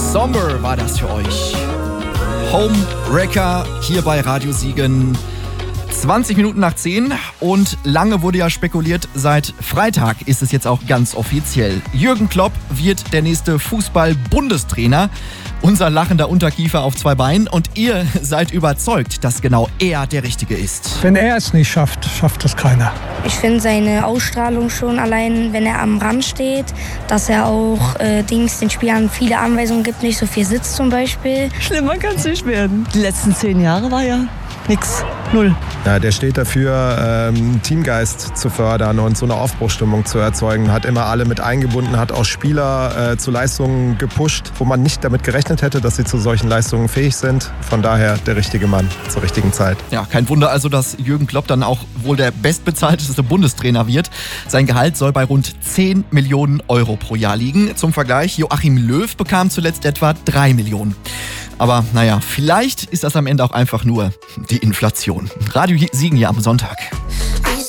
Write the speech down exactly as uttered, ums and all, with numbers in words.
Sommer war das für euch. Homewrecker hier bei Radio Siegen. zwanzig Minuten nach zehn und lange wurde ja spekuliert, seit Freitag ist es jetzt auch ganz offiziell. Jürgen Klopp wird der nächste Fußball-Bundestrainer. Unser lachender Unterkiefer auf zwei Beinen und ihr seid überzeugt, dass genau er der Richtige ist. Wenn er es nicht schafft, schafft es keiner. Ich finde seine Ausstrahlung schon allein, wenn er am Rand steht, dass er auch äh, Dings den Spielern viele Anweisungen gibt, nicht so viel sitzt zum Beispiel. Schlimmer kann es nicht werden. Die letzten zehn Jahre war ja nix, null. Ja, der steht dafür, ähm, Teamgeist zu fördern und so eine Aufbruchsstimmung zu erzeugen. Hat immer alle mit eingebunden, hat auch Spieler äh, zu Leistungen gepusht, wo man nicht damit gerechnet hätte, dass sie zu solchen Leistungen fähig sind. Von daher der richtige Mann zur richtigen Zeit. Ja, kein Wunder also, dass Jürgen Klopp dann auch wohl der bestbezahlteste Bundestrainer wird. Sein Gehalt soll bei rund zehn Millionen Euro pro Jahr liegen. Zum Vergleich, Joachim Löw bekam zuletzt etwa drei Millionen. Aber naja, vielleicht ist das am Ende auch einfach nur die Inflation. Radio Siegen ja am Sonntag.